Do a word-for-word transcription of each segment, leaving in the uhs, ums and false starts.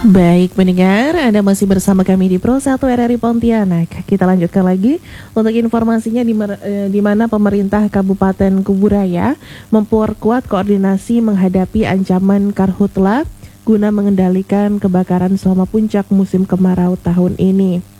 Baik pendengar, Anda masih bersama kami di Pro satu R R I Pontianak. Kita lanjutkan lagi untuk informasinya di, eh, di mana pemerintah Kabupaten Kuburaya memperkuat koordinasi menghadapi ancaman karhutla guna mengendalikan kebakaran selama puncak musim kemarau tahun ini.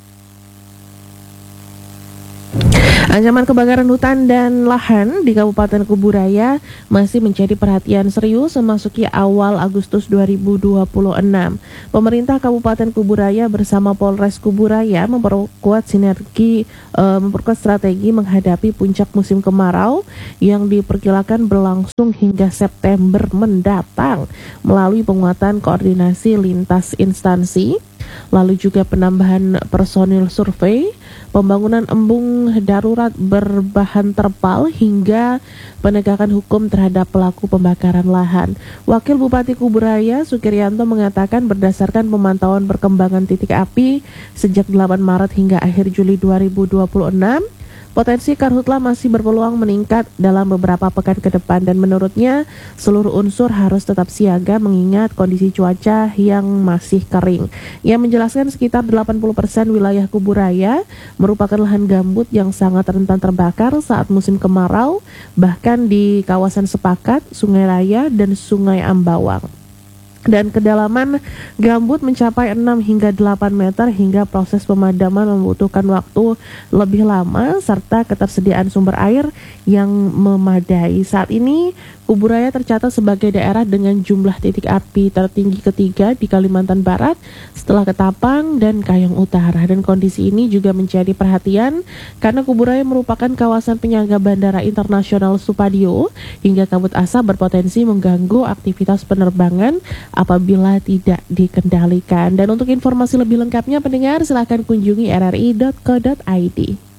Ancaman kebakaran hutan dan lahan di Kabupaten Kuburaya masih menjadi perhatian serius memasuki awal Agustus dua ribu dua puluh enam. Pemerintah Kabupaten Kuburaya bersama Polres Kuburaya memperkuat sinergi, e, memperkuat strategi menghadapi puncak musim kemarau yang diperkirakan berlangsung hingga September mendatang melalui penguatan koordinasi lintas instansi, lalu juga penambahan personil survei, pembangunan embung darurat berbahan terpal, hingga penegakan hukum terhadap pelaku pembakaran lahan. Wakil Bupati Kuburaya Sukiryanto mengatakan berdasarkan pemantauan perkembangan titik api sejak delapan Maret hingga akhir Juli dua ribu dua puluh enam, potensi karhutla masih berpeluang meningkat dalam beberapa pekan ke depan, dan menurutnya seluruh unsur harus tetap siaga mengingat kondisi cuaca yang masih kering. Ia menjelaskan sekitar delapan puluh persen wilayah Kuburaya merupakan lahan gambut yang sangat rentan terbakar saat musim kemarau, bahkan di kawasan Sepakat, Sungai Raya, dan Sungai Ambawang. Dan kedalaman gambut mencapai enam hingga delapan meter hingga proses pemadaman membutuhkan waktu lebih lama serta ketersediaan sumber air yang memadai. Saat ini Kuburaya tercatat sebagai daerah dengan jumlah titik api tertinggi ketiga di Kalimantan Barat setelah Ketapang dan Kayong Utara, dan kondisi ini juga menjadi perhatian karena Kuburaya merupakan kawasan penyangga Bandara Internasional Supadio hingga kabut asap berpotensi mengganggu aktivitas penerbangan apabila tidak dikendalikan. Dan untuk informasi lebih lengkapnya pendengar, silahkan kunjungi r r i dot co dot i d.